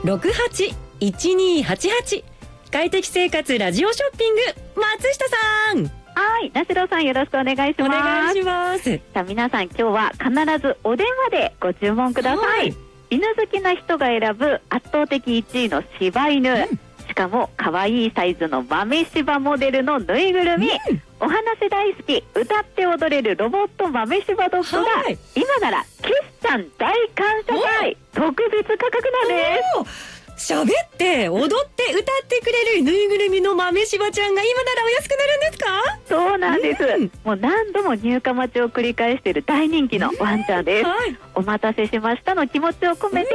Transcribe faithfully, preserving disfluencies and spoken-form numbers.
ろくはちいちにはちはち。快適生活ラジオショッピング、松下さん。 はい、なしろさん、よろしくお願いします。 お願いします。 さあ皆さん、今日は必ずお電話でご注文ください。はい、犬好きな人が選ぶ圧倒的いちいの柴犬、うん、しかも可愛いサイズの豆柴モデルのぬいぐるみ、うん、お話大好き、歌って踊れるロボット豆柴ドッグが、はい、今なら決算大感謝祭特別価格なんです。 喋って踊って歌ってくれるぬいぐるみの豆柴ちゃんが今ならお安くなるんですか？ そうなんです、うん、もう何度も入荷待ちを繰り返している大人気のワンちゃんです、うんはい、お待たせしましたの気持ちを込めて